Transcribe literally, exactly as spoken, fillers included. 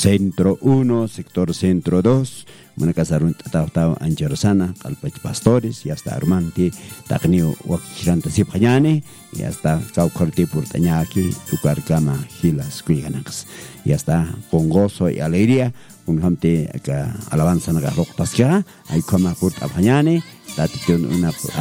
Centro uno, sector Centro dos, una casa tau Ancherosana, Calpach Pastores, y hasta Armanti, Tacnio Wakiranta Sipayane, y hasta Caucorti Purtañaki, Tucarcama, Gilas, Cuiganax, y hasta con gozo y alegría, con gente que alabanza naga rock tasca, hay coma purt apanyane, tatitun una